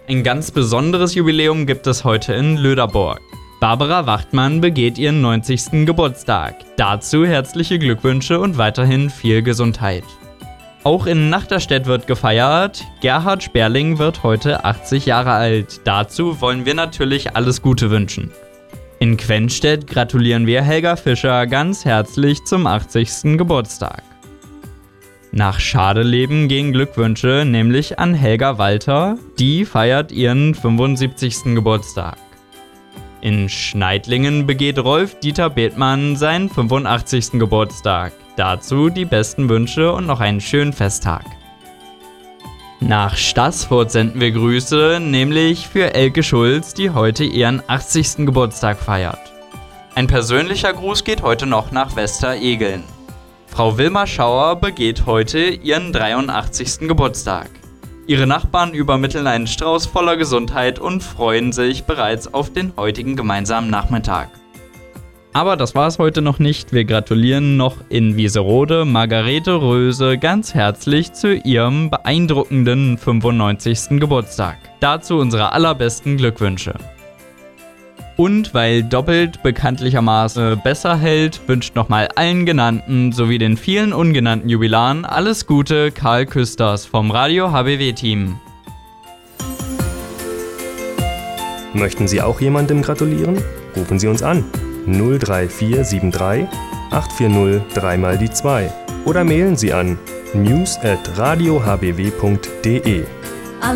Ein ganz besonderes Jubiläum gibt es heute in Löderborg. Barbara Wachtmann begeht ihren 90. Geburtstag. Dazu herzliche Glückwünsche und weiterhin viel Gesundheit. Auch in Nachterstedt wird gefeiert. Gerhard Sperling wird heute 80 Jahre alt. Dazu wollen wir natürlich alles Gute wünschen. In Quenstedt gratulieren wir Helga Fischer ganz herzlich zum 80. Geburtstag. Nach Schadeleben gehen Glückwünsche, nämlich an Helga Walter. Die feiert ihren 75. Geburtstag. In Schneidlingen begeht Rolf-Dieter Bethmann seinen 85. Geburtstag. Dazu die besten Wünsche und noch einen schönen Festtag. Nach Staßfurt senden wir Grüße, nämlich für Elke Schulz, die heute ihren 80. Geburtstag feiert. Ein persönlicher Gruß geht heute noch nach Westeregeln. Frau Wilma Schauer begeht heute ihren 83. Geburtstag. Ihre Nachbarn übermitteln einen Strauß voller Gesundheit und freuen sich bereits auf den heutigen gemeinsamen Nachmittag. Aber das war es heute noch nicht. Wir gratulieren noch in Wieserode Margarete Röse ganz herzlich zu ihrem beeindruckenden 95. Geburtstag. Dazu unsere allerbesten Glückwünsche. Und weil doppelt bekanntlichermaßen besser hält, wünscht nochmal allen Genannten sowie den vielen ungenannten Jubilaren alles Gute, Karl Küsters vom Radio HBW-Team. Möchten Sie auch jemandem gratulieren? Rufen Sie uns an. 03473 840 3 mal die 2 oder mailen Sie an news@radiohbw.de.